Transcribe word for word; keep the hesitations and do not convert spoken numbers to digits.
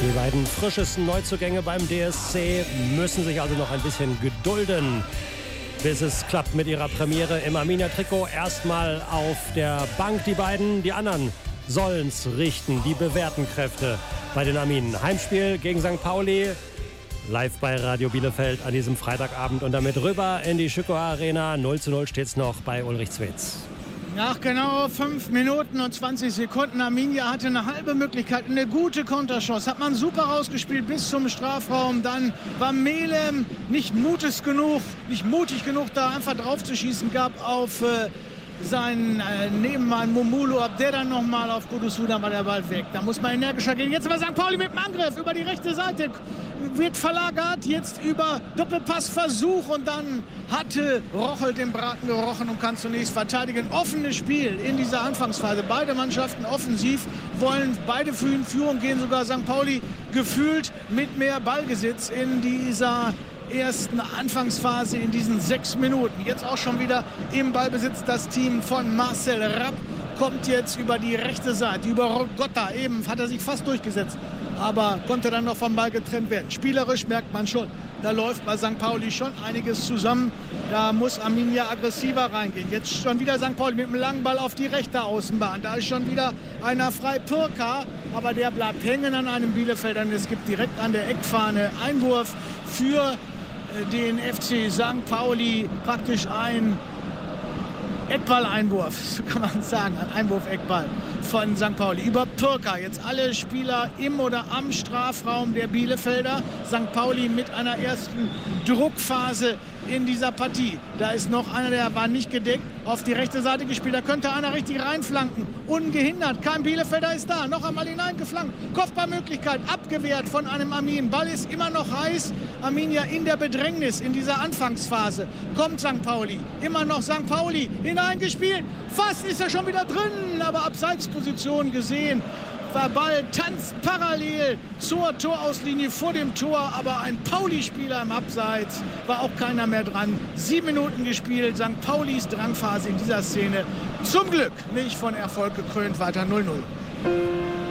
Die beiden frischesten Neuzugänge beim D S C müssen sich also noch ein bisschen gedulden, bis es klappt mit ihrer Premiere im Arminia-Trikot. Erstmal auf der Bank die beiden, die anderen sollen's richten, die bewährten Kräfte bei den Arminen. Heimspiel gegen Sankt Pauli, live bei Radio Bielefeld an diesem Freitagabend und damit rüber in die Schüco Arena. null zu null steht's noch bei Ulrich Zwetz. Nach genau fünf Minuten und zwanzig Sekunden. Arminia hatte eine halbe Möglichkeit, eine gute Konterchance. Hat man super rausgespielt bis zum Strafraum. Dann war Melem nicht mutig genug, nicht mutig genug, da einfach drauf zu schießen, gab auf äh, seinen äh, Nebenmann Momulu. Ab der dann nochmal auf Kudusu, dann war der Ball weg. Da muss man energischer gehen. Jetzt aber Sankt Pauli mit dem Angriff über die rechte Seite. Wird verlagert, jetzt über Doppelpassversuch und dann hatte Rochel den Braten gerochen und kann zunächst verteidigen. Offenes Spiel in dieser Anfangsphase. Beide Mannschaften offensiv, wollen beide für in Führung gehen, sogar Sankt Pauli gefühlt mit mehr Ballbesitz in dieser ersten Anfangsphase, in diesen sechs Minuten. Jetzt auch schon wieder im Ballbesitz das Team von Marcel Rapp. Kommt jetzt über die rechte Seite, über Rogotta. Eben hat er sich fast durchgesetzt, aber konnte dann noch vom Ball getrennt werden. Spielerisch merkt man schon, da läuft bei Sankt Pauli schon einiges zusammen. Da muss Arminia aggressiver reingehen. Jetzt schon wieder Sankt Pauli mit einem langen Ball auf die rechte Außenbahn. Da ist schon wieder einer frei, Pirka, aber der bleibt hängen an einem Bielefelder. Es gibt direkt an der Eckfahne Einwurf für den F C Sankt Pauli, praktisch ein Eckball-Einwurf, so kann man sagen, ein Einwurf-Eckball von Sankt Pauli. Über Pirka, jetzt alle Spieler im oder am Strafraum der Bielefelder. Sankt Pauli mit einer ersten Druckphase in dieser Partie. Da ist noch einer, der war nicht gedeckt, auf die rechte Seite gespielt. Da könnte einer richtig reinflanken. Ungehindert, kein Bielefelder ist da. Noch einmal hineingeflankt. Kopfballmöglichkeit, abgewehrt von einem Armin. Ball ist immer noch heiß. Arminia in der Bedrängnis in dieser Anfangsphase. Kommt Sankt Pauli. Immer noch Sankt Pauli. Hineingespielt. Fast ist er schon wieder drin, aber Abseitsposition gesehen. Der Ball tanzt parallel zur Torauslinie vor dem Tor, aber ein Pauli-Spieler im Abseits, war auch keiner mehr dran. Sieben Minuten gespielt, Sankt Paulis Drangphase in dieser Szene. Zum Glück nicht von Erfolg gekrönt, weiter null null.